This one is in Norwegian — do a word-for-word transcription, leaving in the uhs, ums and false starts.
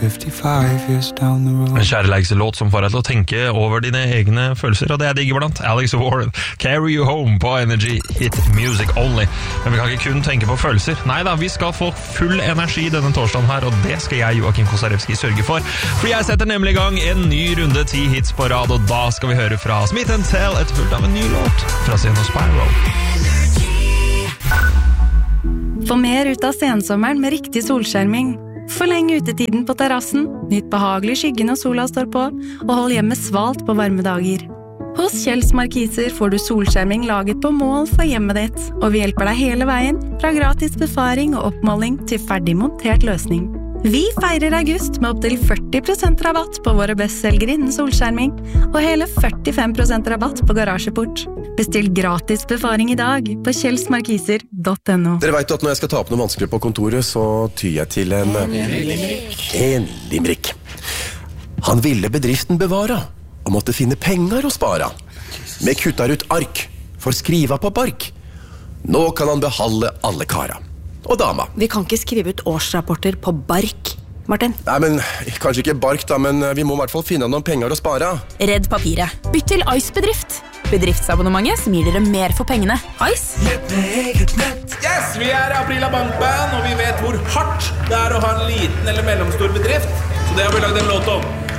fifty-five years down the road. En kjærleikslåt som får deg til å tenke over dine egne følelser, og det er digger blant Alex Warren. Carry You Home på Energy, hit music only. Men vi kan ikke kun tenke på følelser. Neida, vi skal få full energi denne torsdagen her, og det skal jeg, Joakim Kosarewski, sørge for. For jeg setter nemlig i gang en ny runde ti hits på rad, og da skal vi høre fra Smith and Tell, et fullt av en ny låt fra Seno Spyro. Få mer ut av sensommeren med riktig solskjerming. Forleng utetiden på terrassen, nytt behagelig skygge når sola står på, og hold hjemme svalt på varme dager. Hos Kjells Markiser får du solskjerming laget på mål for hjemmet ditt, og vi hjelper deg hele veien, fra gratis befaring og oppmåling til ferdig montert løsning. Vi feirer august med opp til førti prosent rabatt på våre bestselgere innen solskjerming, og hele førtifem prosent rabatt på garasjeport. Bestill gratis befaring i dag på kjellsmarkiser punktum no. Dere vet at når jeg skal ta opp noe vanskelig på kontoret, så tyr jeg til en... En limerick. Han ville bedriften bevara, og måtte finne penger å spara. Vi kuttar ut ark, for skriva på bark. Nå kan han behalde alle kara. Og dama. Vi kan ikke skrive ut årsrapporter på bark, Martin. Nei, men kanskje ikke bark da, men vi må i hvert fall finne noen penger å spare. Redd papiret. Bytt til Ice Bedrift. Bedriftsabonnementet som gir dere mer for pengene. Ice. Nett med eget nett. Yes, vi er Aprila Bankband, og vi vet hvor hardt det er å ha en liten eller mellomstor bedrift. Så det har vi lagd en låt om.